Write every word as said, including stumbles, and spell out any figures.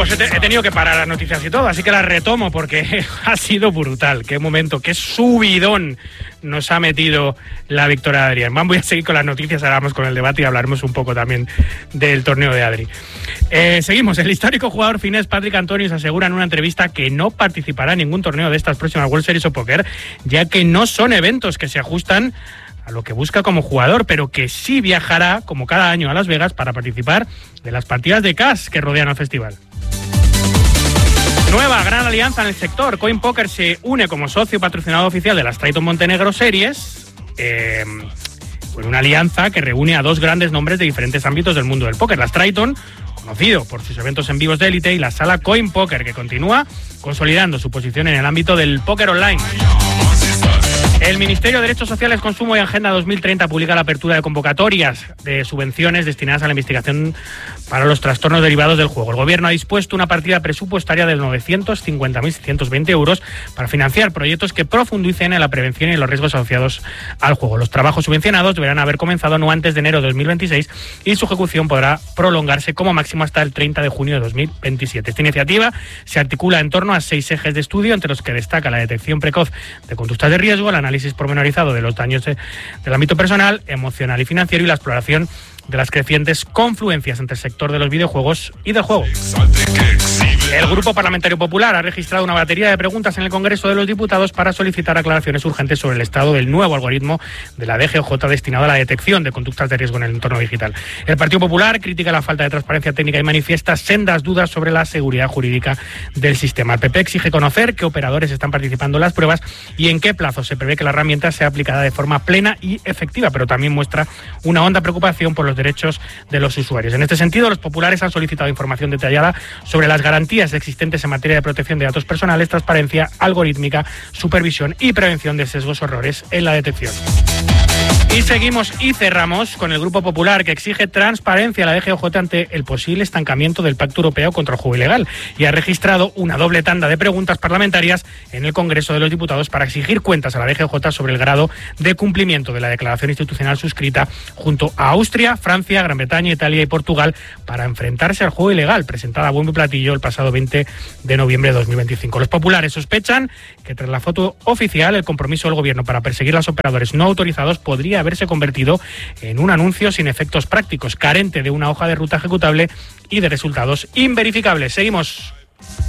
Pues he, te, he tenido que parar las noticias y todo, así que las retomo porque ha sido brutal. Qué momento, qué subidón nos ha metido la victoria de Adrián. Voy a seguir con las noticias, ahora vamos con el debate y hablaremos un poco también del torneo de Adri. Eh, seguimos. El histórico jugador finés Patrick Antonius asegura en una entrevista que no participará en ningún torneo de estas próximas World Series of Poker, ya que no son eventos que se ajustan a lo que busca como jugador, pero que sí viajará, como cada año, a Las Vegas para participar de las partidas de cash que rodean al festival. Nueva gran alianza en el sector. Coin Poker se une como socio patrocinador oficial de las Triton Montenegro Series, eh, con una alianza que reúne a dos grandes nombres de diferentes ámbitos del mundo del póker. Las Triton, conocido por sus eventos en vivos de élite, y la sala Coin Poker, que continúa consolidando su posición en el ámbito del póker online. El Ministerio de Derechos Sociales, Consumo y Agenda dos mil treinta publica la apertura de convocatorias de subvenciones destinadas a la investigación para los trastornos derivados del juego. El Gobierno ha dispuesto una partida presupuestaria de novecientos cincuenta mil seiscientos veinte euros para financiar proyectos que profundicen en la prevención y los riesgos asociados al juego. Los trabajos subvencionados deberán haber comenzado no antes de enero de dos mil veintiséis y su ejecución podrá prolongarse como máximo hasta el treinta de junio de dos mil veintisiete. Esta iniciativa se articula en torno a seis ejes de estudio, entre los que destaca la detección precoz de conductas de riesgo, el análisis pormenorizado de los daños de, del ámbito personal, emocional y financiero, y la exploración de las crecientes confluencias entre el sector de los videojuegos y del juego. El Grupo Parlamentario Popular ha registrado una batería de preguntas en el Congreso de los Diputados para solicitar aclaraciones urgentes sobre el estado del nuevo algoritmo de la D G O J destinado a la detección de conductas de riesgo en el entorno digital. El Partido Popular critica la falta de transparencia técnica y manifiesta sendas dudas sobre la seguridad jurídica del sistema. El P P exige conocer qué operadores están participando en las pruebas y en qué plazo se prevé que la herramienta sea aplicada de forma plena y efectiva, pero también muestra una honda preocupación por los derechos de los usuarios. En este sentido, los populares han solicitado información detallada sobre las garantías existentes en materia de protección de datos personales, transparencia algorítmica, supervisión y prevención de sesgos o errores en la detección. Y seguimos y cerramos con el Grupo Popular, que exige transparencia a la D G O J ante el posible estancamiento del Pacto Europeo contra el Juego Ilegal, y ha registrado una doble tanda de preguntas parlamentarias en el Congreso de los Diputados para exigir cuentas a la D G O J sobre el grado de cumplimiento de la declaración institucional suscrita junto a Austria, Francia, Gran Bretaña, Italia y Portugal para enfrentarse al juego ilegal, presentada a bombo y platillo el pasado veinte de noviembre de dos mil veinticinco. Los populares sospechan que tras la foto oficial, el compromiso del Gobierno para perseguir a los operadores no autorizados podría haberse convertido en un anuncio sin efectos prácticos, carente de una hoja de ruta ejecutable y de resultados inverificables. Seguimos.